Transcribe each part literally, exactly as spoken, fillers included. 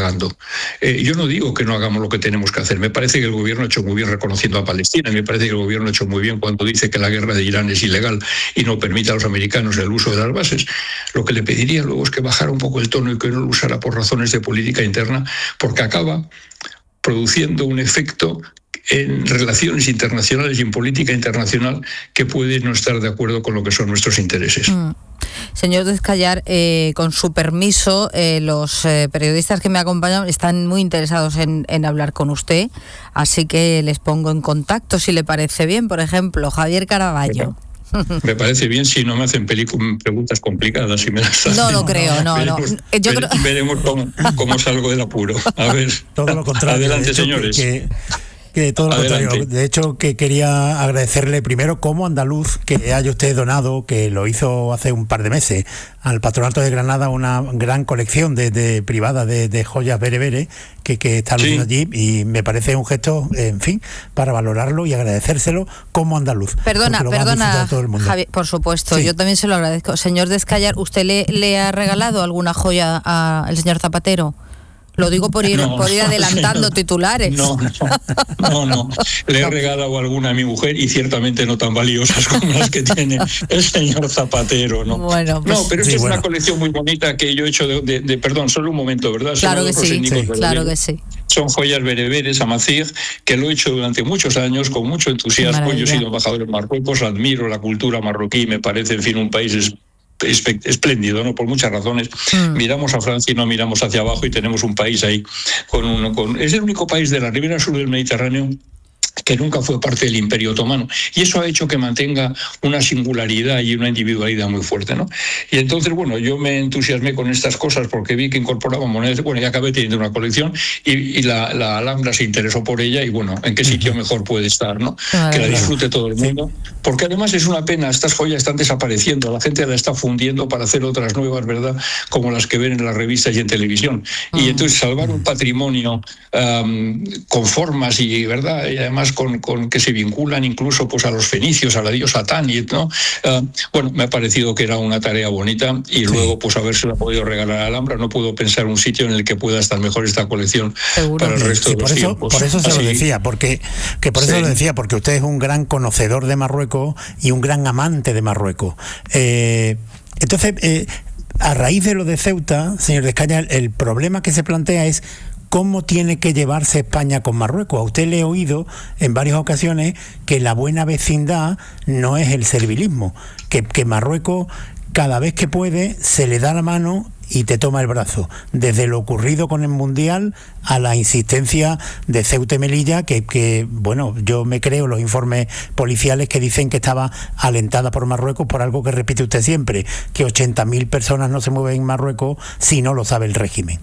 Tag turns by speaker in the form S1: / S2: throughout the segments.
S1: pagando. Eh, yo no digo que no hagamos lo que tenemos que hacer. Me parece que el gobierno ha hecho muy bien reconociendo a Palestina. Me parece que el gobierno ha hecho muy bien cuando dice que la guerra de Irán es ilegal y no permite a los americanos el uso de las bases. Lo que le pediría luego es que bajara un poco el tono y que no lo usara por razones de política interna, porque acaba produciendo un efecto en relaciones internacionales y en política internacional que puede no estar de acuerdo con lo que son nuestros intereses.
S2: Mm. Señor Descallar, eh, con su permiso, eh, los eh, periodistas que me acompañan están muy interesados en, en hablar con usted, así que les pongo en contacto, si le parece bien. Por ejemplo, Javier Caraballo.
S1: Me parece bien si no me hacen películas, preguntas complicadas y me las hacen.
S2: No lo creo, no,
S1: veremos,
S2: no. Yo
S1: ver,
S2: creo...
S1: Veremos cómo, cómo salgo del apuro. A ver.
S3: Todo lo contrario.
S1: Adelante,
S3: hecho,
S1: señores.
S3: Que, que todo lo
S1: Adelante.
S3: contrario. De hecho, que quería agradecerle primero como andaluz que haya usted donado, que lo hizo hace un par de meses, al Patronato de Granada una gran colección de, de privada de, de joyas bereberes que, que está luciendo sí. allí, y me parece un gesto, en fin, para valorarlo y agradecérselo como andaluz.
S2: Perdona, perdona, Javier, por supuesto, sí. Yo también se lo agradezco. Señor Descallar, ¿usted le, le ha regalado alguna joya al señor Zapatero? Lo digo por ir, no, por ir adelantando no, titulares.
S1: No, no, no, no. Le he regalado alguna a mi mujer y ciertamente no tan valiosas como las que tiene el señor Zapatero, ¿no?
S2: Bueno, pues,
S1: no, pero
S3: sí,
S1: esta
S3: bueno.
S1: es una colección muy bonita que yo he hecho de, de, de perdón, solo un momento, ¿verdad?
S2: Claro que sí, sí claro que sí.
S1: Son joyas bereberes, amazigh, que lo he hecho durante muchos años con mucho entusiasmo. Yo he sido embajador en Marruecos, admiro la cultura marroquí, me parece, en fin, un país espléndido, ¿no? Por muchas razones. Mm. Miramos a Francia y no miramos hacia abajo y tenemos un país ahí con uno con es el único país de la ribera sur del Mediterráneo que nunca fue parte del Imperio Otomano, y eso ha hecho que mantenga una singularidad y una individualidad muy fuerte, ¿no? Y entonces, bueno, yo me entusiasmé con estas cosas porque vi que incorporaban monedas, bueno, y acabé teniendo una colección y, y la, la Alhambra se interesó por ella y, bueno, ¿en qué sitio mejor puede estar, no? Claro, que la disfrute todo el mundo, porque además es una pena, estas joyas están desapareciendo, la gente la está fundiendo para hacer otras nuevas, ¿verdad?, como las que ven en las revistas y en televisión, uh-huh. y entonces salvar un patrimonio um, con formas y, ¿verdad?, y además Con, con que se vinculan incluso pues a los fenicios, a la diosa Tanit, ¿no? Uh, bueno, me ha parecido que era una tarea bonita y sí. luego pues habérsela podido regalar a Alhambra. No puedo pensar un sitio en el que pueda estar mejor esta colección Seguro. para el resto sí, de los
S3: por eso,
S1: tiempos.
S3: Por eso se
S1: Así.
S3: lo decía, porque que por eso sí. lo decía, porque usted es un gran conocedor de Marruecos y un gran amante de Marruecos. Eh, entonces, eh, a raíz de lo de Ceuta, señor Descallar, el problema que se plantea es ¿cómo tiene que llevarse España con Marruecos? A usted le he oído en varias ocasiones que la buena vecindad no es el servilismo, que, que Marruecos cada vez que puede se le da la mano y te toma el brazo, desde lo ocurrido con el Mundial a la insistencia de Ceuta y Melilla, que, que bueno, yo me creo los informes policiales que dicen que estaba alentada por Marruecos por algo que repite usted siempre, que ochenta mil personas no se mueven en Marruecos si no lo sabe el régimen.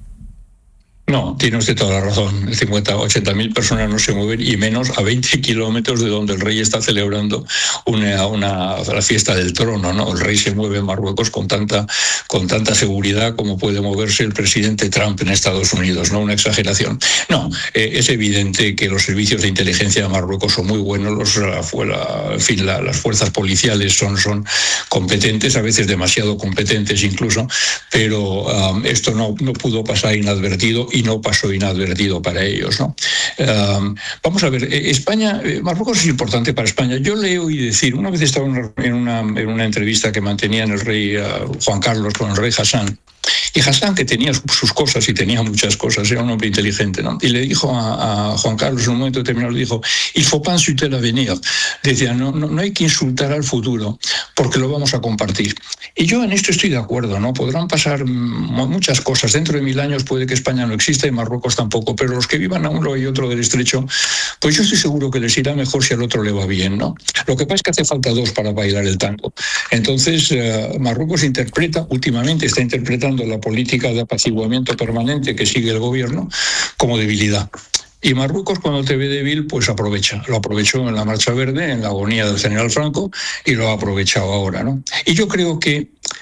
S1: No, tiene usted toda la razón. cincuenta, ochenta mil personas no se mueven, y menos a veinte kilómetros de donde el rey está celebrando una, una la fiesta del trono, ¿no? El rey se mueve en Marruecos con tanta, con tanta seguridad como puede moverse el presidente Trump en Estados Unidos, ¿no? Una exageración. No, eh, es evidente que los servicios de inteligencia de Marruecos son muy buenos, los, la, la, en fin, la, las fuerzas policiales son, son competentes, a veces demasiado competentes incluso, pero um, esto no, no pudo pasar inadvertido y no pasó inadvertido para ellos, ¿no? Um, vamos a ver, España, Marruecos es importante para España. Yo le oí decir, una vez estaba en una, en una entrevista que mantenían el rey uh, Juan Carlos con el rey Hassan, y Hassan, que tenía sus cosas y tenía muchas cosas, era un hombre inteligente, ¿no? Y le dijo a, a Juan Carlos en un momento determinado, le dijo, il faut pas insulter l'avenir. Decía, no, no, no hay que insultar al futuro, porque lo vamos a compartir. Y yo en esto estoy de acuerdo, ¿no? Podrán pasar muchas cosas. Dentro de mil años puede que España no exista y Marruecos tampoco, pero los que vivan a un lado y otro del estrecho, pues yo estoy seguro que les irá mejor si al otro le va bien, ¿no? Lo que pasa es que hace falta dos para bailar el tango. Entonces, uh, Marruecos interpreta, últimamente está interpretando la política de apaciguamiento permanente que sigue el gobierno como debilidad. Y Marruecos, cuando te ve débil, pues aprovecha. Lo aprovechó en la Marcha Verde, en la agonía del general Franco, y lo ha aprovechado ahora, ¿no? Y yo creo que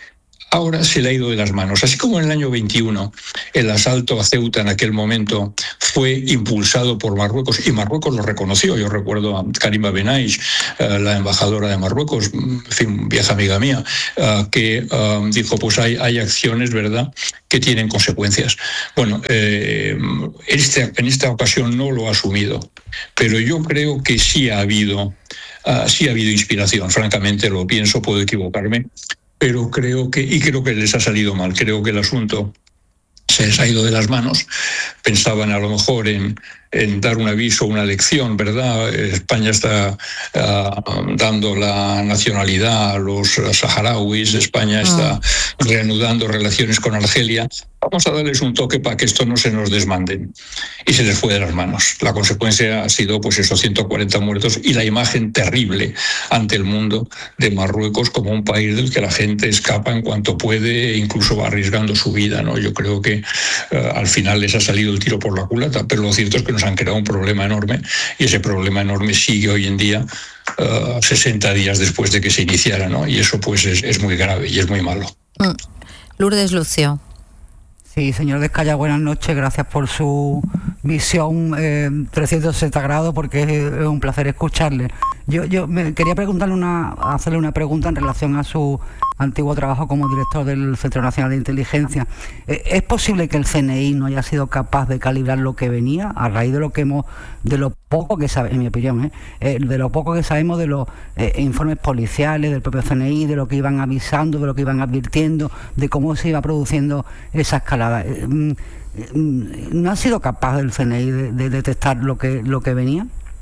S1: ahora se le ha ido de las manos. Así como en el año veintiuno el asalto a Ceuta en aquel momento fue impulsado por Marruecos y Marruecos lo reconoció. Yo recuerdo a Karima Benaish, eh, la embajadora de Marruecos, en fin, vieja amiga mía, eh, que eh, dijo, pues hay, hay acciones, ¿verdad?, que tienen consecuencias. Bueno, eh, este, en esta ocasión no lo ha asumido, pero yo creo que sí ha habido, uh, sí ha habido inspiración. Francamente, lo pienso, puedo equivocarme, pero creo que, y creo que les ha salido mal. Creo que el asunto se les ha ido de las manos. Pensaban a lo mejor en, en dar un aviso, una lección, ¿verdad? España está uh, dando la nacionalidad a los saharauis, España está reanudando relaciones con Argelia. Vamos a darles un toque para que esto no se nos desmande. Y se les fue de las manos. La consecuencia ha sido pues esos ciento cuarenta muertos y la imagen terrible ante el mundo de Marruecos como un país del que la gente escapa en cuanto puede, incluso va arriesgando su vida, ¿no? Yo creo que uh, al final les ha salido el tiro por la culata, pero lo cierto es que nos han creado un problema enorme y ese problema enorme sigue hoy en día uh, sesenta días después de que se iniciara, ¿no? Y eso pues es, es muy grave y es muy malo.
S2: Mm. Lourdes Lucio.
S4: Sí, señor Descaya, buenas noches. Gracias por su visión eh, trescientos sesenta grados, porque es, es un placer escucharle. Yo, yo me quería preguntarle una, hacerle una pregunta en relación a su antiguo trabajo como director del Centro Nacional de Inteligencia. ¿Es posible que el C N I no haya sido capaz de calibrar lo que venía a raíz de lo que hemos, de lo poco que sabemos, en mi opinión, ¿eh? Eh, de lo poco que sabemos de los eh, informes policiales del propio C N I, de lo que iban avisando, de lo que iban advirtiendo, de cómo se iba produciendo esa escalada? Eh, ¿No ha sido capaz el C N I de, de detectar lo que, lo que venía?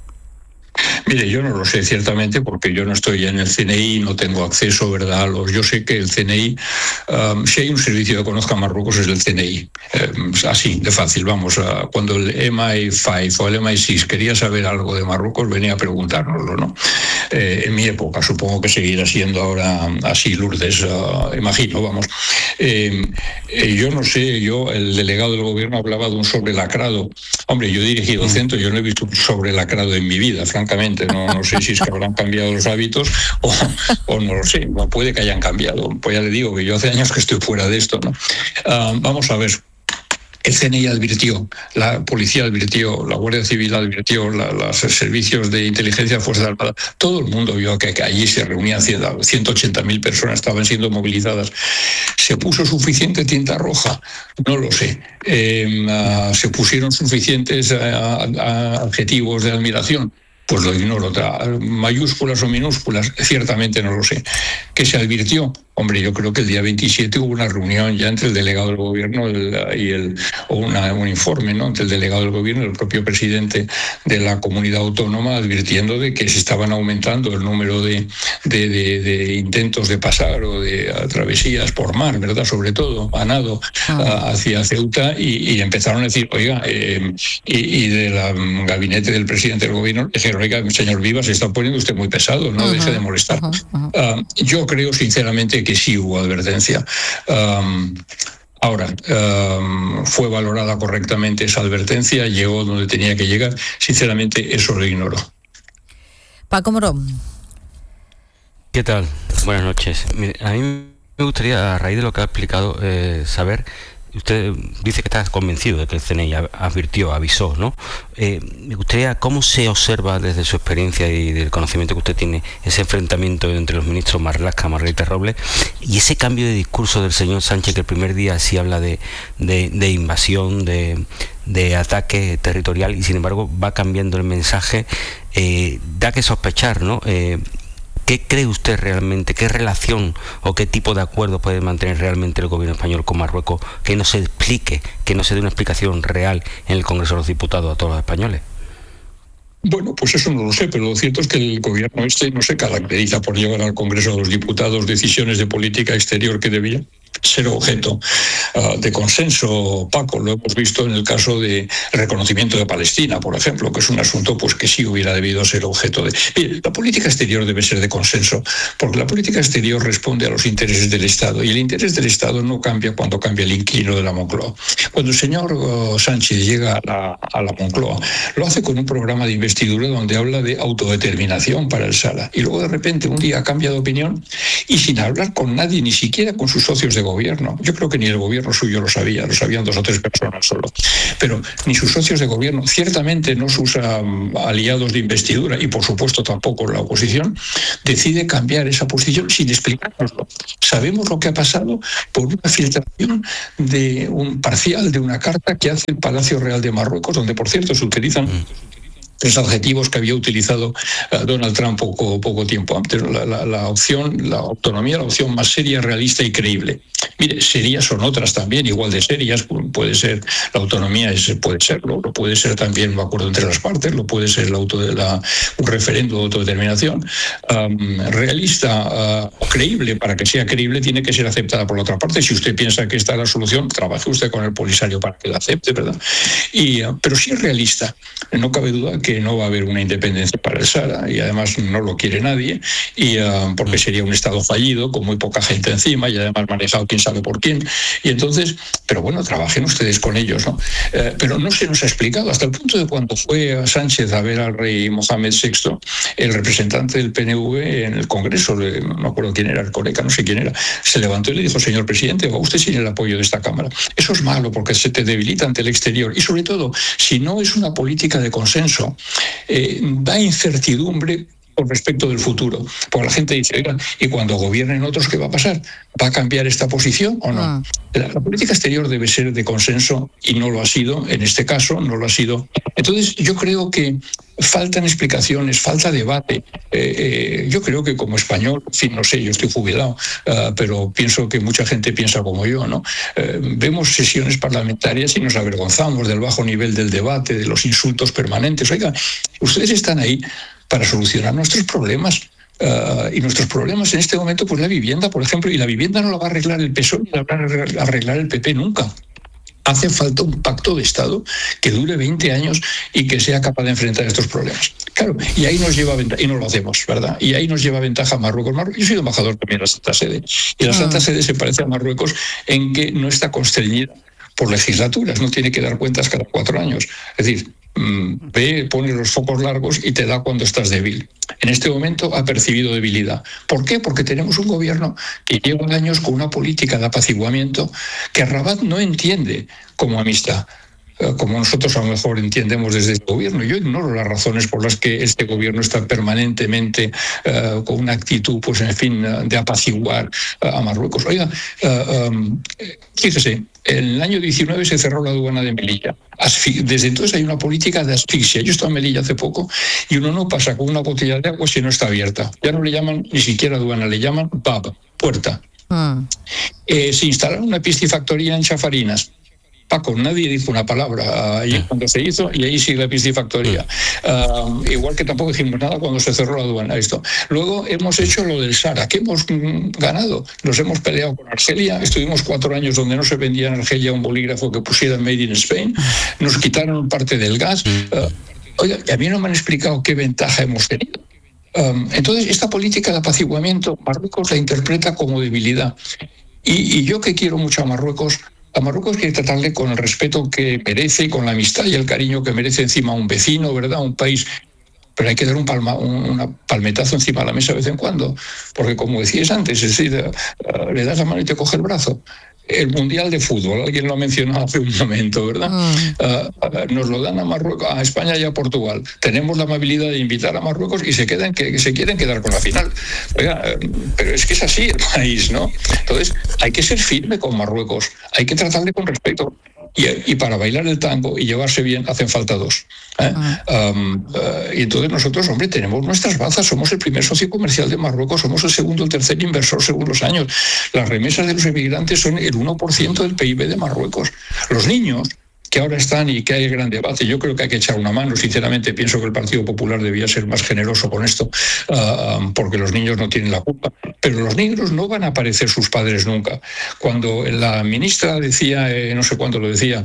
S1: Mire, yo no lo sé ciertamente porque yo no estoy en el C N I, no tengo acceso, ¿verdad? A los, yo sé que el C N I, um, si hay un servicio que conozca a Marruecos es el C N I. Eh, así, de fácil, vamos. Uh, cuando el M I cinco o el M I seis quería saber algo de Marruecos, venía a preguntárnoslo, ¿no? Eh, en mi época, supongo que seguirá siendo ahora así, Lourdes, uh, imagino, vamos. Eh, eh, yo no sé, yo, el delegado del gobierno hablaba de un sobrelacrado. Hombre, yo he dirigido el centro, yo no he visto un sobrelacrado en mi vida, francamente. No, no sé si es que habrán cambiado los hábitos o, o no lo sé, no puede que hayan cambiado. Pues ya le digo que yo hace años que estoy fuera de esto, ¿no? Uh, vamos a ver. El C N I advirtió, la policía advirtió, la Guardia Civil advirtió, la, los servicios de inteligencia, Fuerzas Armadas, todo el mundo vio que, que allí se reunían ciento ochenta mil personas, estaban siendo movilizadas. ¿Se puso suficiente tinta roja? No lo sé. Eh, uh, ¿Se pusieron suficientes uh, uh, adjetivos de admiración? Pues lo ignoro. Mayúsculas o minúsculas, ciertamente no lo sé. ¿Qué se advirtió? Hombre, yo creo que el día veintisiete hubo una reunión ya entre el delegado del gobierno y el, o una, un informe, ¿no?, entre el delegado del gobierno y el propio presidente de la comunidad autónoma, advirtiendo de que se estaban aumentando el número de, de, de, de intentos de pasar o de travesías por mar, ¿verdad?, sobre todo a nado ah. hacia Ceuta, y, y empezaron a decir, oiga, eh, y, y del gabinete del presidente del gobierno dijeron, oiga, señor Vivas, se está poniendo usted muy pesado, no uh-huh, deje de molestar. Uh-huh, uh-huh. Uh, yo creo sinceramente que sí hubo advertencia. Um, ahora, um, ¿fue valorada correctamente esa advertencia? ¿Llegó donde tenía que llegar? Sinceramente, eso lo ignoro.
S2: Paco Morón.
S5: ¿Qué tal? Buenas noches. Mire, a mí me gustaría, a raíz de lo que ha explicado, eh, saber... Usted dice que está convencido de que el C N I advirtió, avisó, ¿no? Eh, me gustaría, ¿cómo se observa desde su experiencia y del conocimiento que usted tiene ese enfrentamiento entre los ministros Marlaska, Margarita Robles, y ese cambio de discurso del señor Sánchez, que el primer día sí habla de, de, de invasión, de, de ataque territorial, y sin embargo va cambiando el mensaje? Eh, da que sospechar, ¿no? Eh, ¿Qué cree usted realmente? ¿Qué relación o qué tipo de acuerdo puede mantener realmente el gobierno español con Marruecos que no se explique, que no se dé una explicación real en el Congreso de los Diputados a todos los españoles?
S1: Bueno, pues eso no lo sé, pero lo cierto es que el gobierno este no se caracteriza por llevar al Congreso de los Diputados decisiones de política exterior que debía ser objeto uh, de consenso, Paco. Lo hemos visto en el caso del reconocimiento de Palestina, por ejemplo, que es un asunto pues que sí hubiera debido ser objeto de... Bien, la política exterior debe ser de consenso, porque la política exterior responde a los intereses del Estado, y el interés del Estado no cambia cuando cambia el inquilino de la Moncloa. Cuando el señor uh, Sánchez llega a la, a la Moncloa, lo hace con un programa de investidura donde habla de autodeterminación para el Sahara, y luego de repente un día cambia de opinión y sin hablar con nadie, ni siquiera con sus socios de gobierno. Yo creo que ni el gobierno suyo lo sabía, lo sabían dos o tres personas solo, pero ni sus socios de gobierno, ciertamente no sus um, aliados de investidura, y por supuesto tampoco la oposición, decide cambiar esa posición sin explicárnoslo. Sabemos lo que ha pasado por una filtración de un parcial de una carta que hace el Palacio Real de Marruecos, donde por cierto se utilizan tres adjetivos que había utilizado uh, Donald Trump poco, poco tiempo antes. La, la, la opción, la autonomía, la opción más seria, realista y creíble. Mire, serias son otras también, igual de serias. Puede ser la autonomía, es, puede serlo, lo puede ser también un acuerdo entre las partes, lo puede ser el auto de la, un referendo de autodeterminación. Um, realista o uh, creíble, para que sea creíble, tiene que ser aceptada por la otra parte. Si usted piensa que esta es la solución, trabaje usted con el Polisario para que la acepte, ¿verdad? Y, uh, pero si es realista, no cabe duda que no va a haber una independencia para el Sahara, y además no lo quiere nadie, y uh, porque sería un Estado fallido, con muy poca gente encima, y además manejado quién sabe por quién. Y entonces, pero bueno, trabajen ustedes con ellos, ¿no? Eh, pero no se nos ha explicado, hasta el punto de cuando fue a Sánchez a ver al rey Mohamed sexto, el representante del P N V en el Congreso, no me acuerdo quién era, el Coreca, no sé quién era, se levantó y le dijo: señor presidente, va usted sin el apoyo de esta Cámara. Eso es malo, porque se te debilita ante el exterior, y sobre todo, si no es una política de consenso, Eh, da incertidumbre con respecto del futuro, porque la gente dice: oiga, ¿y cuando gobiernen otros qué va a pasar? ¿Va a cambiar esta posición o no? Ah. La, la política exterior debe ser de consenso, y no lo ha sido, en este caso no lo ha sido. Entonces yo creo que faltan explicaciones, falta debate. Eh, eh, yo creo que como español, en fin, no sé, yo estoy jubilado, uh, pero pienso que mucha gente piensa como yo, ¿no? Eh, vemos sesiones parlamentarias y nos avergonzamos del bajo nivel del debate, de los insultos permanentes. Oiga, ustedes están ahí para solucionar nuestros problemas. Uh, y nuestros problemas en este momento, pues la vivienda, por ejemplo, y la vivienda no la va a arreglar el P S O E ni la va a arreglar el P P nunca. Hace falta un pacto de Estado que dure veinte años y que sea capaz de enfrentar estos problemas. Claro, y ahí nos lleva ventaja, y no lo hacemos, ¿verdad? Y ahí nos lleva ventaja Marruecos. Marruecos. Yo he sido embajador también de la Santa Sede, y la Santa Sede se parece a Marruecos en que no está constreñida por legislaturas, no tiene que dar cuentas cada cuatro años. Es decir, ve, pone los focos largos y te da cuando estás débil. En este momento ha percibido debilidad. ¿Por qué? Porque tenemos un gobierno que lleva años con una política de apaciguamiento que Rabat no entiende como amistad, como nosotros a lo mejor entendemos desde este gobierno. Yo ignoro las razones por las que este gobierno está permanentemente uh, con una actitud, pues en fin, uh, de apaciguar uh, a Marruecos. Oiga, uh, um, fíjese, en el año diecinueve se cerró la aduana de Melilla. Asfi- desde entonces hay una política de asfixia. Yo estaba en Melilla hace poco y uno no pasa con una botella de agua si no está abierta. Ya no le llaman ni siquiera aduana, le llaman bab, puerta. Mm. Eh, se instalaron una piscifactoría en Chafarinas. Paco, nadie dijo una palabra allí cuando se hizo, y ahí sigue la piscifactoría. Uh, igual que tampoco dijimos nada cuando se cerró la aduana. Esto. Luego hemos hecho lo del Sahara. ¿Qué hemos mm, ganado? Nos hemos peleado con Argelia. Estuvimos cuatro años donde no se vendía en Argelia un bolígrafo que pusiera Made in Spain. Nos quitaron parte del gas. Uh, oiga, a mí no me han explicado qué ventaja hemos tenido. Um, entonces, esta política de apaciguamiento, Marruecos la interpreta como debilidad. Y, y yo, que quiero mucho a Marruecos, a Marruecos hay que tratarle con el respeto que merece y con la amistad y el cariño que merece encima un vecino, ¿verdad? Un país. Pero hay que dar un, palma, un una palmetazo encima de la mesa de vez en cuando. Porque, como decías antes, es decir, uh, le das la mano y te coge el brazo. El Mundial de Fútbol, alguien lo ha mencionado hace un momento, ¿verdad? Mm. Uh, nos lo dan a Marruecos, a España y a Portugal. Tenemos la amabilidad de invitar a Marruecos y se quedan que, que se quieren quedar con la final. Oiga, pero es que es así el país, ¿no? Entonces, hay que ser firme con Marruecos, hay que tratarle con respeto. Y, y para bailar el tango y llevarse bien hacen falta dos. ¿eh? Uh-huh. Um, uh, y entonces nosotros, hombre, tenemos nuestras bazas, somos el primer socio comercial de Marruecos, somos el segundo, el tercer inversor según los años. Las remesas de los emigrantes son el uno por ciento del P I B de Marruecos. Los niños que ahora están y que hay gran debate. Yo creo que hay que echar una mano. Sinceramente, pienso que el Partido Popular debía ser más generoso con esto, uh, porque los niños no tienen la culpa. Pero los niños no van a aparecer sus padres nunca. Cuando la ministra decía, eh, no sé cuándo lo decía,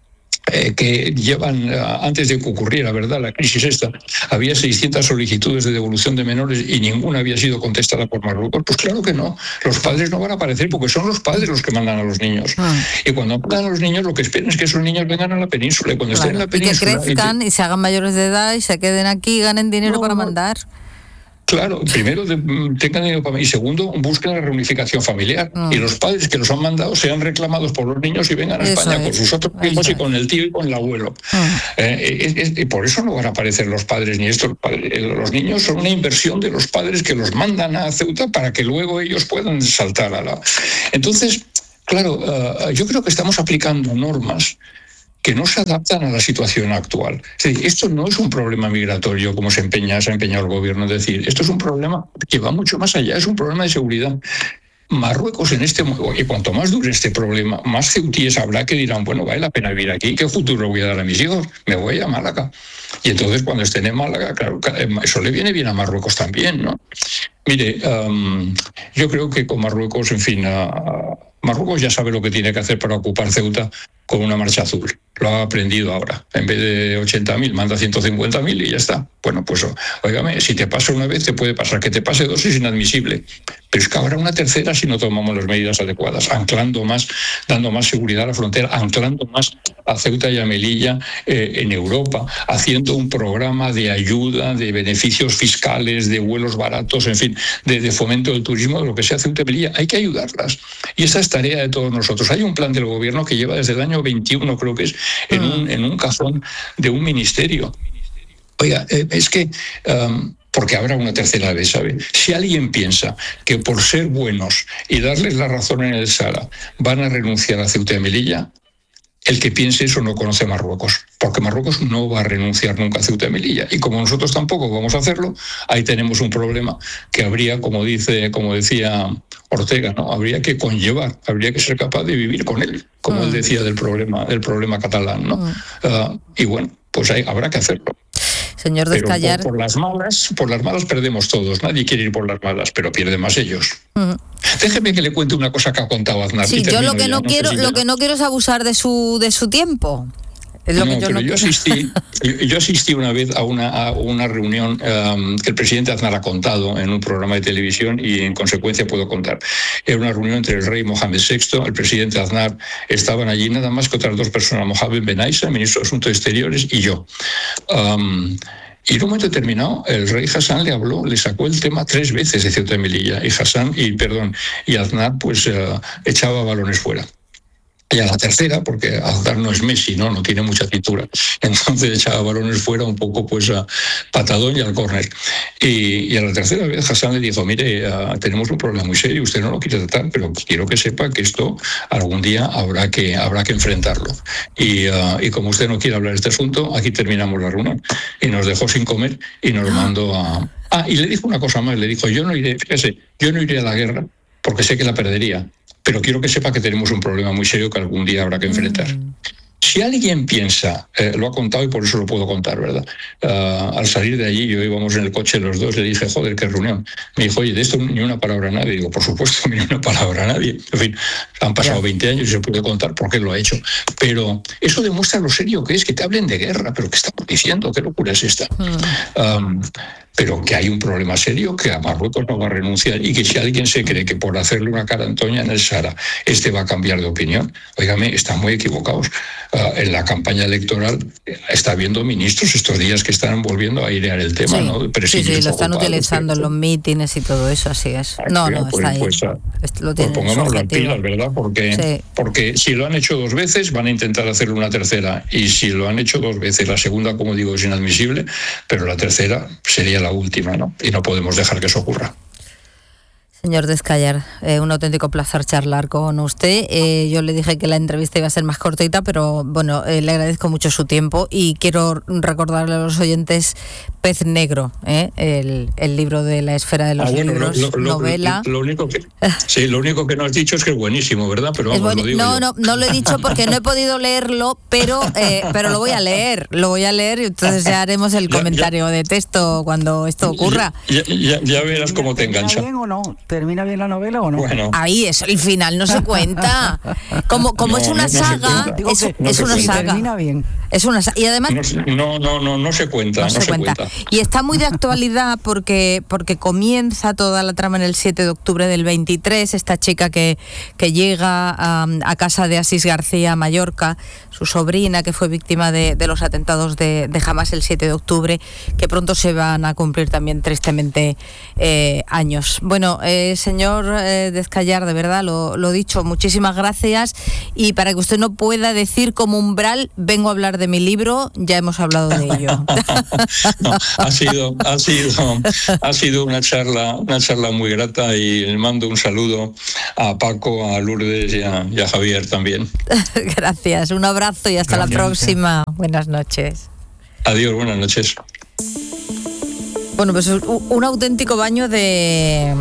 S1: Eh, que llevan, antes de que ocurriera, ¿verdad?, la crisis esta, había seiscientas solicitudes de devolución de menores y ninguna había sido contestada por Marruecos. Pues claro que no, los padres no van a aparecer porque son los padres los que mandan a los niños. Ah. Y cuando mandan a los niños, lo que esperan es que esos niños vengan a la península. Y cuando claro. estén en la península...
S2: Y que crezcan y, te... y se hagan mayores de edad y se queden aquí y ganen dinero no, para mandar.
S1: Claro, primero de, tengan dinero para mí y segundo busquen la reunificación familiar mm. y los padres que los han mandado sean reclamados por los niños y vengan a eso España es. con sus otros hijos y con el tío y con el abuelo. Mm. Eh, es, es, y por eso no van a aparecer los padres ni estos padres. Los niños son una inversión de los padres que los mandan a Ceuta para que luego ellos puedan saltar a la... Entonces, claro, uh, yo creo que estamos aplicando normas que no se adaptan a la situación actual. Es decir, esto no es un problema migratorio como se empeña, se ha empeñado el gobierno en decir. Esto es un problema que va mucho más allá, es un problema de seguridad. Marruecos en este y cuanto más dure este problema, más ceutíes habrá que dirán, bueno, vale la pena vivir aquí, ¿qué futuro voy a dar a mis hijos? Me voy a Málaga. Y entonces cuando estén en Málaga, claro, eso le viene bien a Marruecos también, ¿no? Mire, um, yo creo que con Marruecos, en fin, uh, Marruecos ya sabe lo que tiene que hacer para ocupar Ceuta con una marcha azul. Lo ha aprendido ahora. En vez de ochenta mil, manda ciento cincuenta mil y ya está. Bueno, pues, óigame, si te pasa una vez, te puede pasar. Que te pase dos es inadmisible. Pero es que habrá una tercera si no tomamos las medidas adecuadas, anclando más, dando más seguridad a la frontera, anclando más a Ceuta y a Melilla eh, en Europa, haciendo un programa de ayuda, de beneficios fiscales, de vuelos baratos, en fin, de, de fomento del turismo, de lo que sea Ceuta y Melilla. Hay que ayudarlas. Y esa es tarea de todos nosotros. Hay un plan del gobierno que lleva desde el año veintiuno, creo que es, en un, en un cajón de un ministerio. Oiga, eh, es que... Um, porque habrá una tercera vez, ¿sabe? Si alguien piensa que por ser buenos y darles la razón en el Sahara van a renunciar a Ceuta y Melilla, el que piense eso no conoce Marruecos, porque Marruecos no va a renunciar nunca a Ceuta y Melilla. Y como nosotros tampoco vamos a hacerlo, ahí tenemos un problema que habría, como dice, como decía Ortega, ¿no? Habría que conllevar, habría que ser capaz de vivir con él, como mm. él decía del problema, del problema catalán, ¿no? Mm. Uh, y bueno, pues ahí habrá que hacerlo.
S2: Señor Descallar.
S1: Por, por las malas, por las malas perdemos todos. Nadie quiere ir por las malas, pero pierden más ellos. Uh-huh. Déjeme que le cuente una cosa que ha contado Aznar.
S2: Sí, yo lo que ya, no, no quiero, si lo que no quiero es abusar de su de su tiempo. Es lo
S1: no,
S2: que yo
S1: pero
S2: no
S1: yo asistí, yo, yo asistí una vez a una, a una reunión um, que el presidente Aznar ha contado en un programa de televisión y en consecuencia puedo contar. Era una reunión entre el rey Mohamed sexto, el presidente Aznar, estaban allí nada más que otras dos personas, Mohamed Ben Aissa, ministro de Asuntos Exteriores, y yo. Um, Y en un momento determinado, el rey Hassan le habló, le sacó el tema tres veces de Ceuta y Melilla. Y Hassan, y perdón, y Aznar, pues uh, echaba balones fuera. Y a la tercera, porque Aznar no es Messi, no no tiene mucha cintura, entonces echaba balones fuera un poco pues a patadón y al córner. Y, y a la tercera vez Hassan le dijo, mire, uh, tenemos un problema muy serio, usted no lo quiere tratar, pero quiero que sepa que esto algún día habrá que habrá que enfrentarlo. Y, uh, y como usted no quiere hablar de este asunto, aquí terminamos la reunión. Y nos dejó sin comer y nos mandó a... Ah, y le dijo una cosa más, le dijo, yo no iré, fíjese, yo no iré a la guerra porque sé que la perdería, pero quiero que sepa que tenemos un problema muy serio que algún día habrá que enfrentar. Mm. Si alguien piensa, eh, lo ha contado y por eso lo puedo contar, ¿verdad? Uh, al salir de allí, yo íbamos en el coche los dos, le dije, joder, qué reunión. Me dijo, oye, de esto ni una palabra a nadie. Digo, por supuesto, ni una palabra a nadie. En fin, han pasado veinte años y se puede contar por qué lo ha hecho. Pero eso demuestra lo serio que es, que te hablen de guerra, pero ¿qué estamos diciendo? ¿Qué locura es esta? Mm. Um, pero que hay un problema serio, que a Marruecos no va a renunciar y que si alguien se cree que por hacerle una cara a Antonia en el Sahara este va a cambiar de opinión, óigame, están muy equivocados. Uh, en la campaña electoral está habiendo ministros estos días que están volviendo a airear el tema,
S2: sí,
S1: ¿no?
S2: Sí, sí, lo están utilizando en los mítines y todo eso, así es.
S1: Ay,
S2: no,
S1: mira,
S2: no,
S1: pues,
S2: está ahí.
S1: Pues,
S2: lo
S1: pues pongámonos las pilas, ¿verdad? Porque, sí. porque si lo han hecho dos veces, van a intentar hacerlo una tercera. Y si lo han hecho dos veces, la segunda, como digo, es inadmisible, pero la tercera sería la última, ¿no? Y no podemos dejar que eso ocurra.
S2: Señor Descallar, eh, un auténtico placer charlar con usted. Eh, yo le dije que la entrevista iba a ser más cortita, pero bueno, eh, le agradezco mucho su tiempo y quiero recordarle a los oyentes Pez Negro, ¿eh? el, el libro de la esfera de los ah, bueno, libros, lo, lo, novela.
S1: Lo, lo único que, sí, lo único que no has dicho es que es buenísimo, ¿verdad? Pero vamos,
S2: bueno,
S1: lo digo
S2: no,
S1: yo.
S2: no, no lo he dicho porque no he podido leerlo, pero eh, pero lo voy a leer, lo voy a leer y entonces ya haremos el
S1: ya,
S2: comentario
S1: ya,
S2: de texto cuando esto ocurra.
S1: Ya, ya, ya verás cómo te engancha.
S4: ¿Termina bien o no? ¿Termina bien la novela o no?
S1: Bueno.
S2: Ahí es, el final no se cuenta. Como, como no, es una no, saga, no se, es, no es una saga.
S4: Termina bien.
S2: Es una y además
S1: no no no no se cuenta, no,
S2: no
S1: se,
S2: se cuenta.
S1: cuenta.
S2: Y está muy de actualidad porque porque comienza toda la trama en el siete de octubre del veintitrés, esta chica que que llega a, a casa de Asís García a Mallorca, su sobrina que fue víctima de, de los atentados de, de Hamás el siete de octubre, que pronto se van a cumplir también tristemente eh, años. Bueno, eh, señor eh, Descallar, de verdad lo lo dicho, muchísimas gracias, y para que usted no pueda decir como umbral vengo a hablar de mi libro, ya hemos hablado de ello.
S1: No, ha sido, ha sido, ha sido una charla, una charla muy grata, y le mando un saludo a Paco, a Lourdes y a, y a Javier también.
S2: Gracias, un abrazo y hasta Gracias. La próxima. Buenas noches.
S1: Adiós, buenas noches.
S2: Bueno, pues un auténtico baño de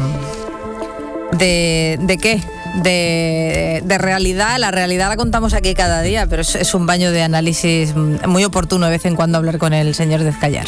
S2: de ¿de qué? De, de realidad. La realidad la contamos aquí cada día, pero es, es un baño de análisis muy oportuno de vez en cuando hablar con el señor Descallar.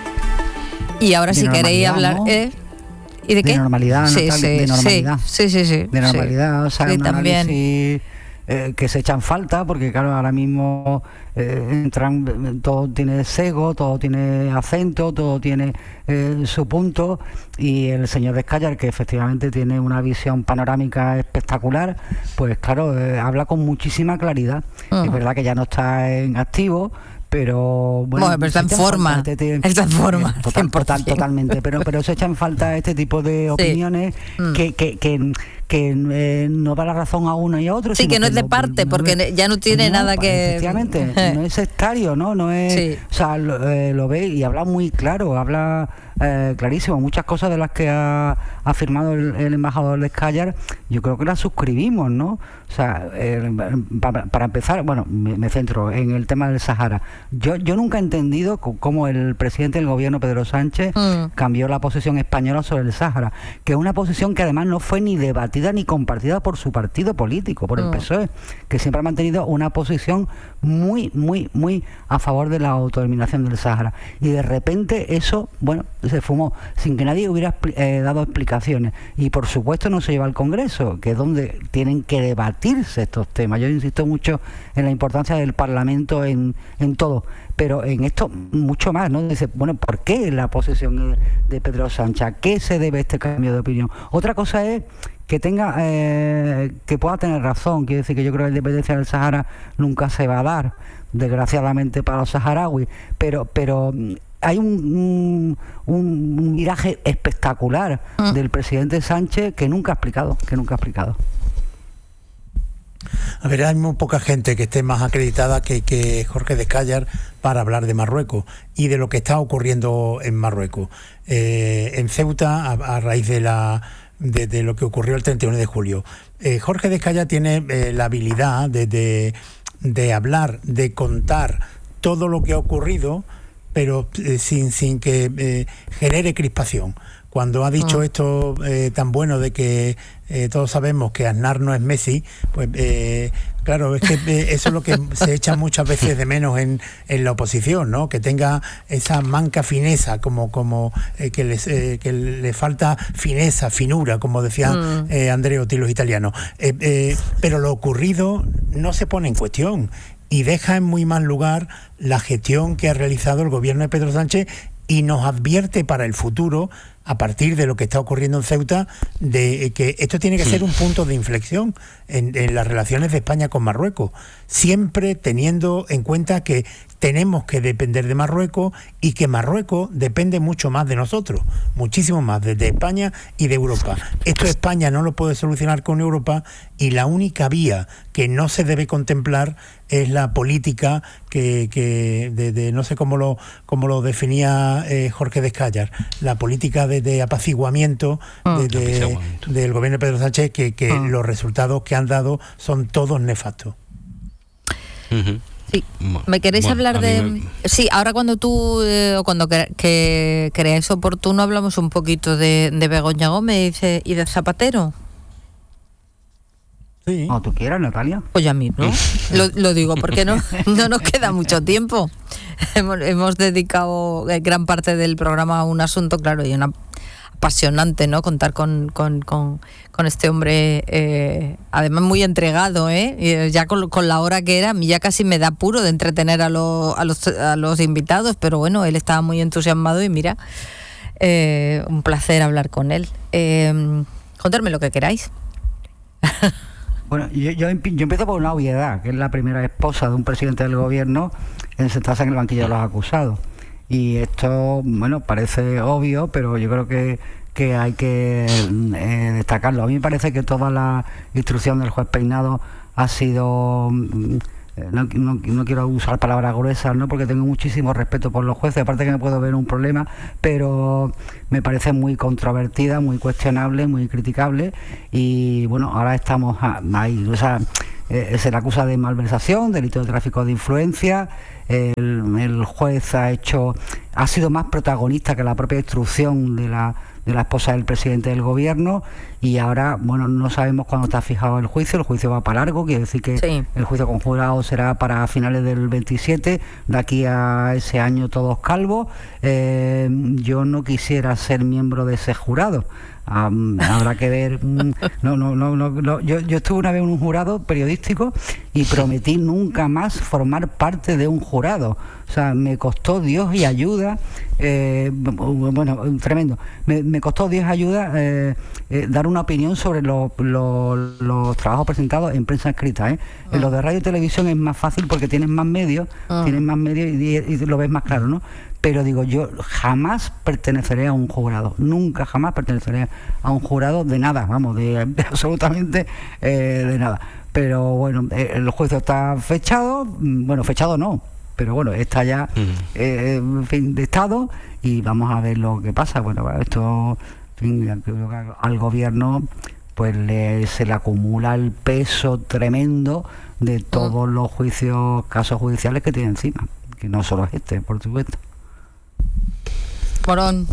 S2: Y ahora de si queréis hablar... ¿no? ¿eh? ¿Y de, de qué?
S4: Normalidad,
S2: sí,
S4: Natalia,
S2: sí,
S4: de normalidad.
S2: Sí, sí, sí.
S4: De normalidad, sí. O sea,
S2: sí,
S4: un
S2: también.
S4: análisis eh, que se echan falta, porque claro, ahora mismo eh, entran, todo tiene sesgo, todo tiene acento, todo tiene eh, su punto, y el señor Descallar, que efectivamente tiene una visión panorámica espectacular, pues claro, eh, habla con muchísima claridad. Uh-huh. Es verdad que ya no está en activo, pero bueno,
S2: bueno pero está en forma este, está en forma
S4: total, total, totalmente pero pero se echan falta este tipo de opiniones sí. mm. que que, que que eh, no da la razón a uno y a otro.
S2: Sí, que no es de
S4: lo,
S2: parte,
S4: no,
S2: porque
S4: no,
S2: ya no tiene
S4: no,
S2: nada que...
S4: Efectivamente, no es sectario, ¿no? No es... Sí. O sea, lo, eh, lo ve y habla muy claro, habla eh, clarísimo. Muchas cosas de las que ha afirmado el, el embajador Descallar, yo creo que las suscribimos, ¿no? O sea, eh, para, para empezar, bueno, me, me centro en el tema del Sahara. Yo, yo nunca he entendido cómo el presidente del gobierno, Pedro Sánchez, mm. cambió la posición española sobre el Sahara, que es una posición que además no fue ni debatida ni compartida por su partido político, por el P S O E, que siempre ha mantenido una posición muy, muy, muy a favor de la autodeterminación del Sahara. Y de repente eso, bueno, se fumó, sin que nadie hubiera eh, dado explicaciones. Y por supuesto no se lleva al Congreso, que es donde tienen que debatirse estos temas. Yo insisto mucho en la importancia del Parlamento en, en todo, pero en esto mucho más, ¿no? Dice, bueno, ¿por qué la posición de Pedro Sánchez? ¿A qué se debe este cambio de opinión? Otra cosa es que tenga, eh, que pueda tener razón. Quiere decir que yo creo que la independencia del Sahara nunca se va a dar, desgraciadamente para los saharauis, pero pero hay un, un, un viraje espectacular mm. del presidente Sánchez que nunca ha explicado, que nunca ha explicado.
S3: A ver, hay muy poca gente que esté más acreditada que, que Jorge Descallar para hablar de Marruecos y de lo que está ocurriendo en Marruecos. Eh, en Ceuta, a, a raíz de la de, de lo que ocurrió el treinta y uno de julio. Eh, Jorge Descallar tiene eh, la habilidad de, de, de hablar, de contar todo lo que ha ocurrido, pero eh, sin, sin que eh, genere crispación. Cuando ha dicho ah. esto eh, tan bueno de que eh, todos sabemos que Aznar no es Messi, pues eh, claro, es que eh, eso es lo que se echa muchas veces de menos en, en la oposición, ¿no? Que tenga esa manca fineza, como como eh, que, les, eh, que le falta fineza, finura, como decían mm. eh, Andreotti los italianos. Eh, eh, pero lo ocurrido no se pone en cuestión y deja en muy mal lugar la gestión que ha realizado el gobierno de Pedro Sánchez, y nos advierte para el futuro, a partir de lo que está ocurriendo en Ceuta, de que esto tiene que ser un punto de inflexión en, en las relaciones de España con Marruecos, siempre teniendo en cuenta que tenemos que depender de Marruecos y que Marruecos depende mucho más de nosotros, muchísimo más, desde España y de Europa. Esto España no lo puede solucionar con Europa, y la única vía que no se debe contemplar es la política que, que de, de no sé cómo lo cómo lo definía eh, Jorge Descallar, la política de, de apaciguamiento, mm. de, de, apaciguamiento del gobierno de Pedro Sánchez, que, que mm. los resultados que han dado son todos nefastos.
S2: Uh-huh. Sí. ¿Me queréis
S5: Bueno,
S2: hablar
S5: a mí
S2: de...?
S5: me-
S2: Sí, ahora cuando tú, eh, o cuando cre- que creáis oportuno, hablamos un poquito de, de Begoña Gómez y de, y de Zapatero.
S3: Sí.
S4: Como tú quieras, Natalia.
S2: Pues ya mismo. lo, lo digo porque no, no nos queda mucho tiempo. hemos, hemos dedicado eh, gran parte del programa a un asunto, claro, y una apasionante, ¿no? Contar con, con, con, con este hombre, eh, además muy entregado, ¿eh? Y ya con, con la hora que era, a mí ya casi me da apuro de entretener a, lo, a, los, a los invitados, pero bueno, él estaba muy entusiasmado y mira, eh, un placer hablar con él. Eh, contadme lo que queráis.
S4: Bueno, yo, yo, empi- yo empiezo por una obviedad, que es la primera esposa de un presidente del gobierno en sentarse en el banquillo de los acusados. Y esto, bueno, parece obvio, pero yo creo que, que hay que eh, destacarlo. A mí me parece que toda la instrucción del juez Peinado ha sido... mm, eh, No, no, no quiero usar palabras gruesas, ¿no? Porque tengo muchísimo respeto por los jueces, aparte que me puedo ver un problema, pero me parece muy controvertida, muy cuestionable, muy criticable, y bueno, ahora estamos a- ahí, o sea, eh, se le acusa de malversación, delito de tráfico de influencia. El, el juez ha hecho, ha sido más protagonista que la propia instrucción de la de la esposa del presidente del gobierno, y ahora, bueno, no sabemos cuándo está fijado el juicio. El juicio va para largo, quiere decir que
S2: Sí.
S4: el juicio conjurado será para finales del veintisiete, de aquí a ese año todos calvos. Eh, yo no quisiera ser miembro de ese jurado. Um, habrá que ver. mm, no, no, no, no, no. Yo, yo estuve una vez en un jurado periodístico y prometí nunca más formar parte de un jurado. O sea, me costó Dios y ayuda, eh, bueno, tremendo. Me, me costó Dios y ayuda eh, eh, dar una opinión sobre los, los, los trabajos presentados en prensa escrita. ¿eh? En los de radio y televisión es más fácil porque tienes más medios,
S2: Ah.
S4: tienes más medios y, y lo ves más claro, ¿no? Pero digo, yo jamás perteneceré a un jurado, nunca jamás perteneceré a un jurado de nada, vamos, de, de absolutamente eh, de nada. Pero bueno, eh, el juicio está fechado, mm, bueno, fechado no, pero bueno, está ya, eh, en fin, de estado, y vamos a ver lo que pasa. Bueno, esto, en fin, creo que al gobierno pues le, se le acumula el peso tremendo de todos los juicios, casos judiciales que tiene encima, que no solo es este, por supuesto.
S2: Morón.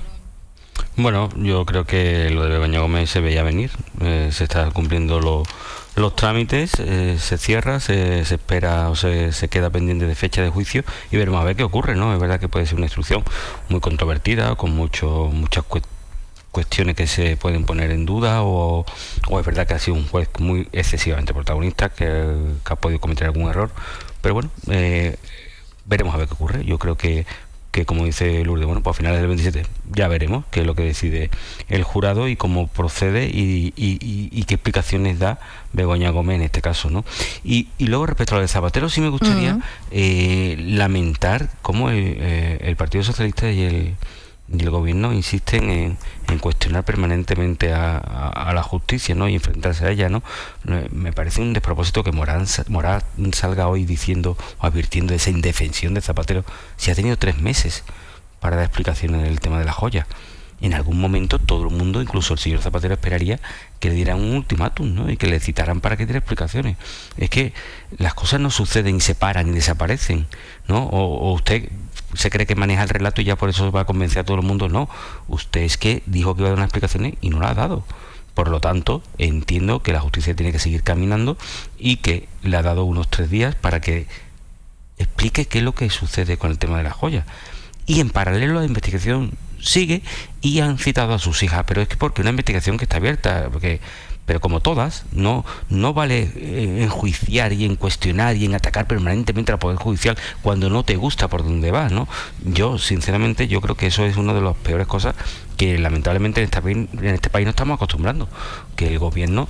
S5: Bueno, yo creo que lo de Begoña Gómez se veía venir. Eh, se están cumpliendo lo- los trámites, eh, se cierra, se, se espera o se, se queda pendiente de fecha de juicio y veremos a ver qué ocurre, ¿no? Es verdad que puede ser una instrucción muy controvertida, con mucho, muchas cues- cuestiones que se pueden poner en duda, o, o es verdad que ha sido un juez muy excesivamente protagonista, que, que ha podido cometer algún error. Pero bueno, eh, veremos a ver qué ocurre. Yo creo que que como dice Lourdes, bueno, pues a finales del veintisiete ya veremos qué es lo que decide el jurado y cómo procede y, y, y, y qué explicaciones da Begoña Gómez en este caso, ¿no? Y, y luego respecto a lo de Zapatero, sí me gustaría
S2: Uh-huh.
S5: eh, lamentar cómo el, eh, el Partido Socialista y el, y el gobierno insisten en, en cuestionar permanentemente a, a, a la justicia, ¿no? Y enfrentarse a ella, ¿no? Me parece un despropósito que Morán, Morán salga hoy diciendo o advirtiendo de esa indefensión de Zapatero, si ha tenido tres meses para dar explicaciones del tema de la joya. En algún momento todo el mundo, incluso el señor Zapatero, esperaría que le dieran un ultimátum, ¿no? Y que le citaran para que diera explicaciones. Es que las cosas no suceden y se paran y desaparecen, ¿no? O, o usted se cree que maneja el relato y ya por eso va a convencer a todo el mundo. No, usted es que dijo que iba a dar unas explicaciones y no las ha dado. Por lo tanto, entiendo que la justicia tiene que seguir caminando y que le ha dado unos tres días para que explique qué es lo que sucede con el tema de la joya. Y en paralelo la investigación sigue y han citado a sus hijas, pero es que porque una investigación que está abierta, porque pero como todas, no no vale eh, enjuiciar y en cuestionar y en atacar permanentemente al Poder Judicial cuando no te gusta por dónde vas, ¿no? Yo, sinceramente, yo creo que eso es una de las peores cosas que lamentablemente en, esta, en este país no estamos acostumbrando, que el gobierno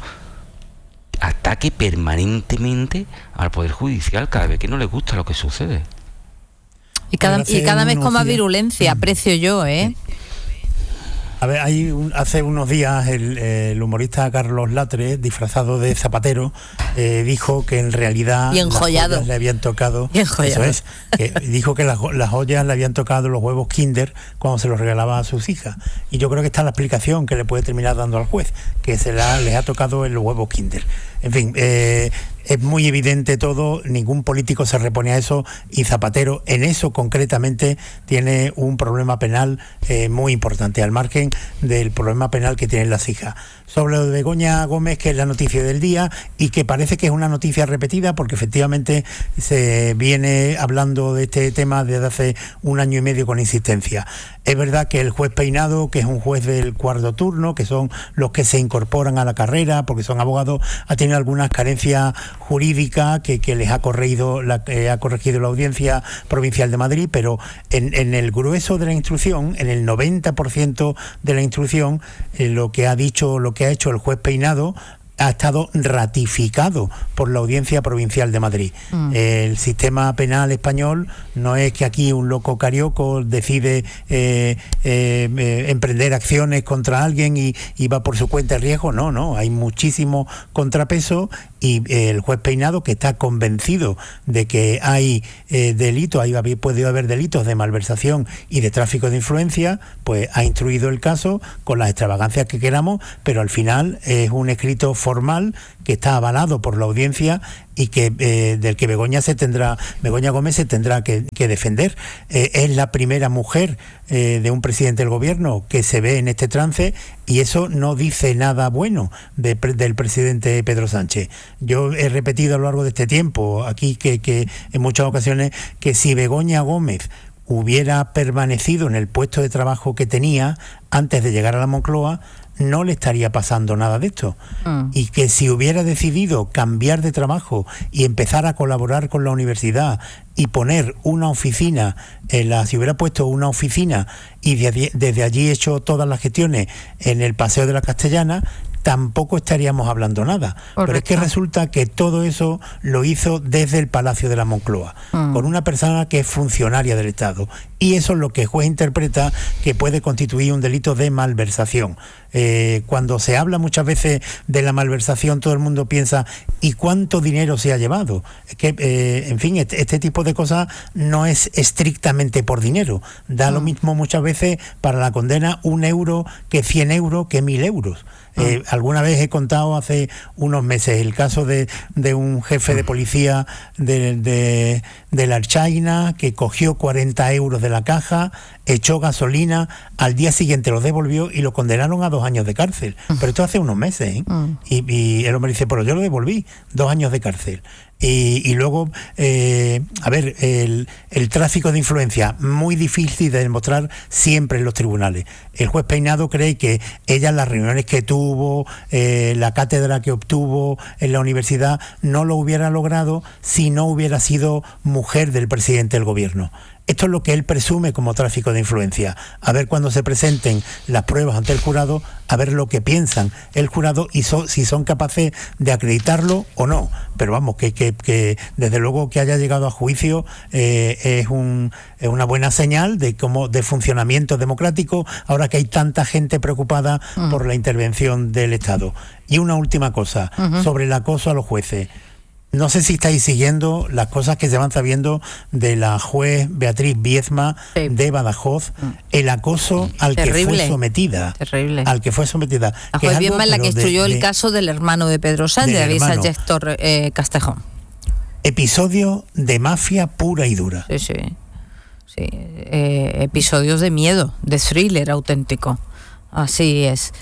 S5: ataque permanentemente al Poder Judicial cada vez que no le gusta lo que sucede.
S2: Y cada, y cada vez con más
S3: días,
S2: virulencia, aprecio yo, ¿eh?
S3: A ver, hay un, hace unos días el, el humorista Carlos Latre, disfrazado de Zapatero, eh, dijo que en realidad
S2: Y enjollado.
S3: las joyas le habían tocado.
S2: Y enjollado.
S3: Eso es, que dijo que las, las joyas le habían tocado los huevos Kinder cuando se los regalaba a sus hijas. Y yo creo que está la explicación que le puede terminar dando al juez, que se la, les ha tocado en los huevos Kinder. En fin, eh, es muy evidente todo, ningún político se repone a eso, y Zapatero en eso concretamente tiene un problema penal eh, muy importante, al margen del problema penal que tienen las hijas. Sobre lo de Begoña Gómez, que es la noticia del día y que parece que es una noticia repetida, porque efectivamente se viene hablando de este tema desde hace un año y medio con insistencia. Es verdad que el juez Peinado, que es un juez del cuarto turno, que son los que se incorporan a la carrera porque son abogados, ha tenido algunas carencias jurídicas que, que les ha corregido la, eh, ha corregido la Audiencia Provincial de Madrid, pero en, en el grueso de la instrucción, en el noventa por ciento de la instrucción, eh, lo que ha dicho, lo que ha hecho el juez Peinado ha estado ratificado por la Audiencia Provincial de Madrid. Mm. El sistema penal español no es que aquí un loco carioco decide eh, eh, eh, emprender acciones contra alguien y, y va por su cuenta de riesgo. No, no, hay muchísimo contrapeso, y eh, el juez Peinado, que está convencido de que hay eh, delitos, hay, puede haber delitos de malversación y de tráfico de influencia, pues ha instruido el caso con las extravagancias que queramos, pero al final es un escrito formal que está avalado por la audiencia y que eh, del que Begoña se tendrá, Begoña Gómez se tendrá que, que defender. Eh, es la primera mujer eh, de un presidente del gobierno que se ve en este trance, y eso no dice nada bueno de, del presidente Pedro Sánchez. Yo he repetido a lo largo de este tiempo aquí que, que en muchas ocasiones que si Begoña Gómez hubiera permanecido en el puesto de trabajo que tenía antes de llegar a la Moncloa, no le estaría pasando nada de esto. Mm. Y que si hubiera decidido cambiar de trabajo y empezar a colaborar con la universidad y poner una oficina, en la, si hubiera puesto una oficina y de, desde allí hecho todas las gestiones en el Paseo de la Castellana, tampoco estaríamos hablando nada. Correcto. Pero es que resulta que todo eso lo hizo desde el Palacio de la Moncloa, mm. con una persona que es funcionaria del Estado. Y eso es lo que el juez interpreta que puede constituir un delito de malversación. Eh, cuando se habla muchas veces de la malversación, todo el mundo piensa, ¿y cuánto dinero se ha llevado? Es que, eh, en fin, este, este tipo de cosas no es estrictamente por dinero. Da mm. lo mismo muchas veces para la condena un euro que cien euros que mil euros. Eh, alguna vez he contado hace unos meses el caso de, de un jefe de policía de, de, de la Archaina que cogió cuarenta euros de la caja, echó gasolina, al día siguiente lo devolvió y lo condenaron a dos años de cárcel. Pero esto hace unos meses, ¿eh? Mm. Y, y el hombre dice, pero yo lo devolví, dos años de cárcel. Y, y luego, eh, a ver, el, el tráfico de influencia, muy difícil de demostrar siempre en los tribunales. El juez Peinado cree que ella, las reuniones que tuvo, eh, la cátedra que obtuvo en la universidad, no lo hubiera logrado si no hubiera sido mujer del presidente del gobierno. Esto es lo que él presume como tráfico de influencia. A ver cuando se presenten las pruebas ante el jurado, a ver lo que piensan el jurado y so, si son capaces de acreditarlo o no. Pero vamos, que, que, que desde luego que haya llegado a juicio eh, es, un, es una buena señal de, cómo, de funcionamiento democrático, ahora que hay tanta gente preocupada uh-huh. por la intervención del Estado. Y una última cosa, uh-huh. sobre el acoso a los jueces. No sé si estáis siguiendo las cosas que se van sabiendo de la juez Beatriz Biezma sí. de Badajoz, el acoso al Terrible. que fue sometida.
S2: Terrible.
S3: Al que fue sometida.
S2: La juez Biezma es la que instruyó de, el caso del hermano de Pedro Sánchez, de David Sánchez eh, Castejón.
S3: Episodio de mafia pura y dura.
S2: Sí, sí. sí. Eh, episodios de miedo, de thriller auténtico. Así es.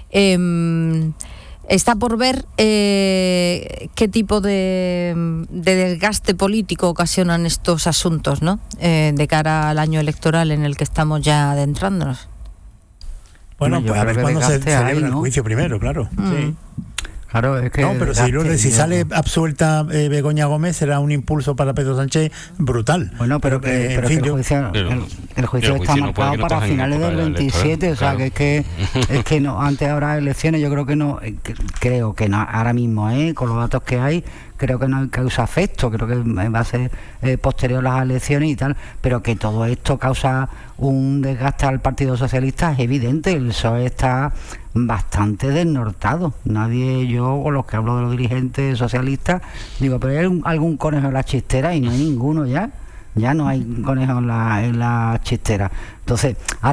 S2: Eh, Está por ver eh, qué tipo de, de desgaste político ocasionan estos asuntos, ¿no? Eh, de cara al año electoral en el que estamos ya adentrándonos.
S3: Bueno, pues a ver cuándo se celebra el juicio primero, claro. Mm. Sí.
S4: Claro, es que
S3: no, pero si, Lourdes, si sale absuelta eh, Begoña Gómez, será un impulso para Pedro Sánchez brutal.
S4: Bueno, pero, pero, que, pero, pero fin, que el juicio, yo, el, el juicio el está juicio marcado no para finales del veintisiete, o sea, claro. que es que es que no, antes habrá elecciones, yo creo que no, que, creo que no, ahora mismo, eh, con los datos que hay, creo que no causa efecto, creo que va a ser eh, posterior a las elecciones y tal, pero que todo esto causa un desgaste al Partido Socialista es evidente. El P S O E está bastante desnortado. Nadie, yo con los que hablo de los dirigentes socialistas, digo, pero hay un, algún conejo en la chistera y no hay ninguno ya. Ya no hay conejo en la, en la chistera. Entonces, ahora,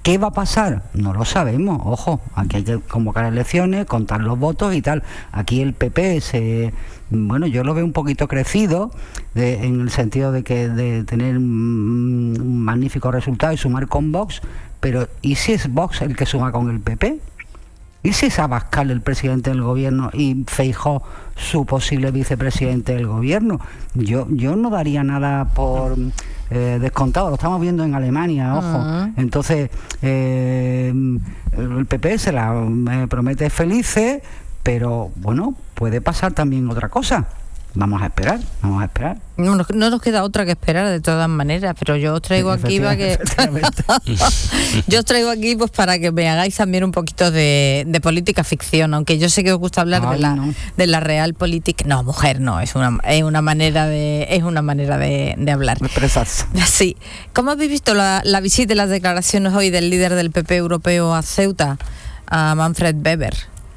S4: ¿Qué va a pasar? No lo sabemos, ojo, aquí hay que convocar elecciones, contar los votos y tal. Aquí el P P se, bueno, yo lo veo un poquito crecido, de, en el sentido de que de tener un magnífico resultado y sumar con Vox, pero ¿y si es Vox el que suma con el P P? ¿Y si es Abascal el presidente del gobierno y Feijóo su posible vicepresidente del gobierno? Yo, yo no daría nada por eh, descontado, lo estamos viendo en Alemania, ojo. Uh-huh. Entonces, eh, el P P se la eh, promete felices, pero bueno, puede pasar también otra cosa. Vamos a esperar, vamos a esperar.
S2: No, no nos queda otra que esperar de todas maneras, pero yo os traigo aquí para que yo os traigo aquí pues para que me hagáis también un poquito de, de política ficción, aunque yo sé que os gusta hablar Ay, de la no. de la real política. No, mujer, no, es una es una manera de es una manera de, de hablar.
S4: De expresarse.
S2: Sí. ¿Cómo habéis visto la, la visita y las declaraciones hoy del líder del P P europeo a Ceuta, a Manfred Weber?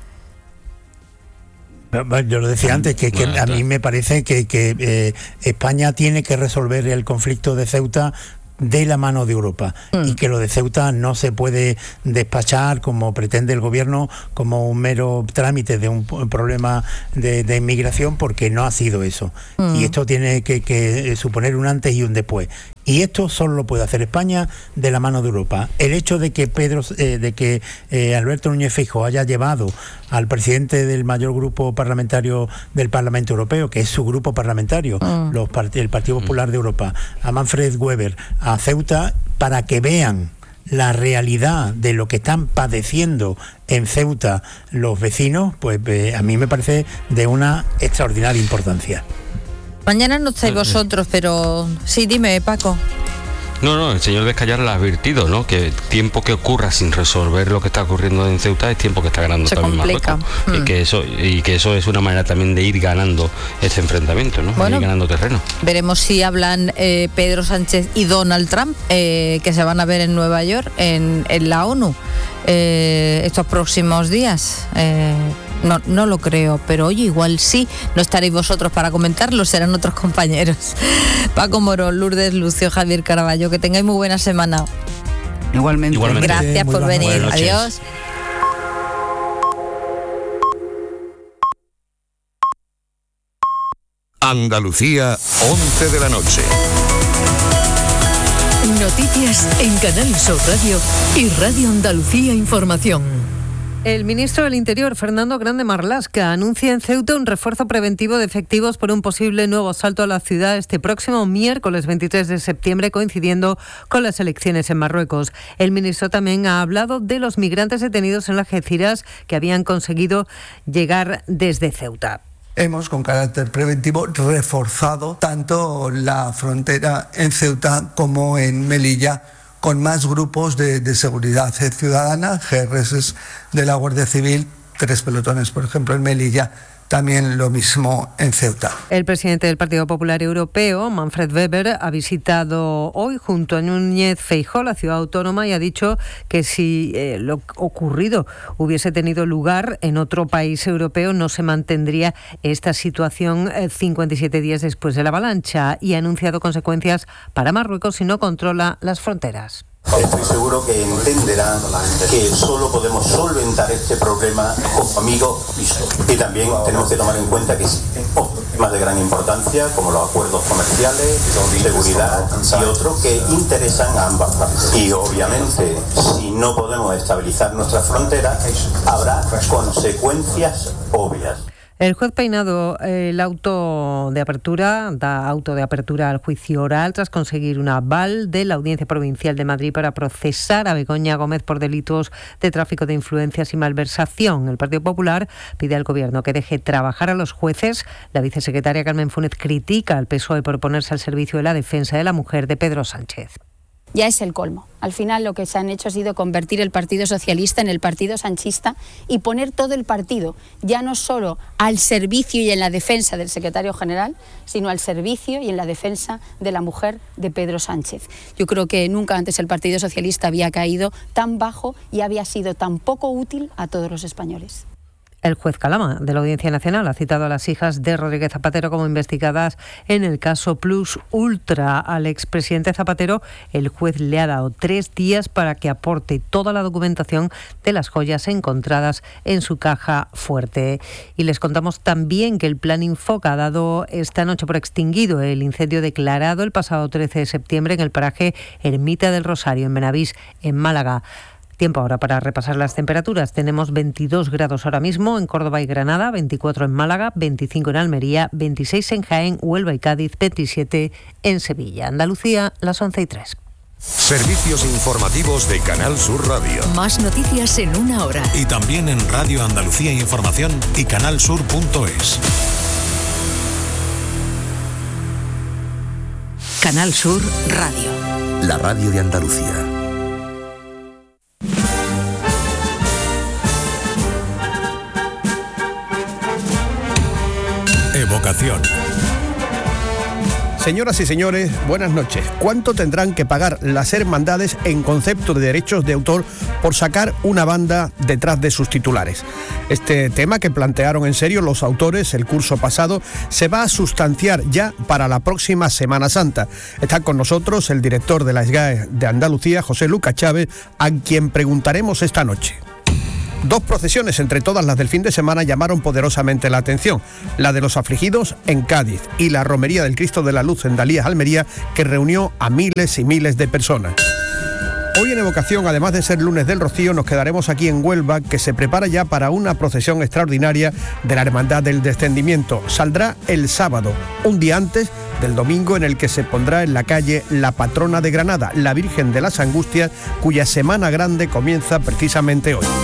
S3: Yo lo decía antes, que, que a mí me parece que, que eh, España tiene que resolver el conflicto de Ceuta de la mano de Europa, mm. y que lo de Ceuta no se puede despachar como pretende el gobierno como un mero trámite de un problema de, de inmigración, porque no ha sido eso. Mm. Y esto tiene que, que suponer un antes y un después. Y esto solo lo puede hacer España de la mano de Europa. El hecho de que Pedro, eh, de que eh, Alberto Núñez Feijóo haya llevado al presidente del mayor grupo parlamentario del Parlamento Europeo, que es su grupo parlamentario, mm. los part- el Partido Popular de Europa, a Manfred Weber, a Ceuta, para que vean la realidad de lo que están padeciendo en Ceuta los vecinos, pues eh, a mí me parece de una extraordinaria importancia.
S2: Mañana no estáis vosotros, pero sí, dime, Paco.
S5: No, no, el señor Descallar lo ha advertido, ¿no? Que tiempo que ocurra sin resolver lo que está ocurriendo en Ceuta es tiempo que está ganando
S2: Se
S5: también
S2: complica.
S5: Marruecos.
S2: Mm.
S5: Y que eso y que eso es una manera también de ir ganando este enfrentamiento, ¿no?
S2: Bueno,
S5: ir ganando terreno.
S2: Veremos si hablan eh, Pedro Sánchez y Donald Trump, eh, que se van a ver en Nueva York, en, en la ONU, eh, estos próximos días. Eh, No, no lo creo, pero oye, igual sí. No estaréis vosotros para comentarlo, serán otros compañeros. Paco Moro, Lourdes Lucio, Javier Caraballo, que tengáis muy buena semana.
S4: Igualmente.
S5: Igualmente.
S2: Gracias por venir. Adiós.
S6: Andalucía, once de la noche.
S7: Noticias en Canal Sur Radio y Radio Andalucía Información.
S8: El ministro del Interior, Fernando Grande Marlaska, anuncia en Ceuta un refuerzo preventivo de efectivos por un posible nuevo asalto a la ciudad este próximo miércoles veintitrés de septiembre, coincidiendo con las elecciones en Marruecos. El ministro también ha hablado de los migrantes detenidos en Algeciras que habían conseguido llegar desde Ceuta.
S9: Hemos, con carácter preventivo, reforzado tanto la frontera en Ceuta como en Melilla, con más grupos de, de seguridad ciudadana, G R S de la Guardia Civil, tres pelotones, por ejemplo, en Melilla, también lo mismo en Ceuta.
S8: El presidente del Partido Popular Europeo, Manfred Weber, ha visitado hoy junto a Núñez Feijóo la ciudad autónoma y ha dicho que si eh, lo ocurrido hubiese tenido lugar en otro país europeo no se mantendría esta situación eh, cincuenta y siete días después de la avalancha, y ha anunciado consecuencias para Marruecos si no controla las fronteras.
S10: Estoy seguro que entenderán que solo podemos solventar este problema como amigos y también tenemos que tomar en cuenta que existen otros temas de gran importancia como los acuerdos comerciales, seguridad y otros que interesan a ambas partes. Y obviamente, si no podemos estabilizar nuestras fronteras, habrá consecuencias obvias.
S8: El juez Peinado, el auto de apertura, da auto de apertura al juicio oral tras conseguir un aval de la Audiencia Provincial de Madrid para procesar a Begoña Gómez por delitos de tráfico de influencias y malversación. El Partido Popular pide al Gobierno que deje trabajar a los jueces. La vicesecretaria Carmen Funes critica al P S O E por ponerse al servicio de la defensa de la mujer de Pedro Sánchez.
S11: Ya es el colmo. Al final lo que se han hecho ha sido convertir el Partido Socialista en el Partido Sanchista y poner todo el partido, ya no solo al servicio y en la defensa del secretario general, sino al servicio y en la defensa de la mujer de Pedro Sánchez. Yo creo que nunca antes el Partido Socialista había caído tan bajo y había sido tan poco útil a todos los españoles.
S8: El juez Calama, de la Audiencia Nacional, ha citado a las hijas de Rodríguez Zapatero como investigadas en el caso Plus Ultra. Al expresidente Zapatero, el juez le ha dado tres días para que aporte toda la documentación de las joyas encontradas en su caja fuerte. Y les contamos también que el Plan Infoca ha dado esta noche por extinguido el incendio declarado el pasado trece de septiembre en el paraje Ermita del Rosario, en Benavís, en Málaga. Tiempo ahora para repasar las temperaturas. Tenemos veintidós grados ahora mismo en Córdoba y Granada, veinticuatro en Málaga, veinticinco en Almería, veintiséis en Jaén, Huelva y Cádiz, veintisiete en Sevilla. Andalucía, las once y tres.
S6: Servicios informativos de Canal Sur Radio.
S7: Más noticias en una hora.
S12: Y también en Radio Andalucía Información y canalsur punto es.
S7: Canal Sur Radio.
S6: La radio de Andalucía.
S12: Evocación.
S13: Señoras y señores, buenas noches. ¿Cuánto tendrán que pagar las hermandades en concepto de derechos de autor por sacar una banda detrás de sus titulares? Este tema, que plantearon en serio los autores el curso pasado, se va a sustanciar ya para la próxima Semana Santa. Está con nosotros el director de la S G A E de Andalucía, José Lucas Chávez, a quien preguntaremos esta noche. Dos procesiones entre todas las del fin de semana llamaron poderosamente la atención. La de los afligidos en Cádiz y la romería del Cristo de la Luz en Dalías, Almería, que reunió a miles y miles de personas. Hoy en Evocación, además de ser lunes del Rocío, nos quedaremos aquí en Huelva, que se prepara ya para una procesión extraordinaria de la Hermandad del Descendimiento. Saldrá el sábado, un día antes del domingo, en el que se pondrá en la calle la patrona de Granada, la Virgen de las Angustias, cuya Semana Grande comienza precisamente hoy.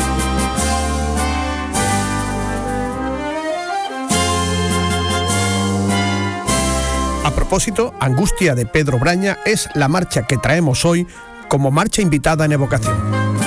S13: A propósito, Angustia de Pedro Braña es la marcha que traemos hoy como marcha invitada en Evocación.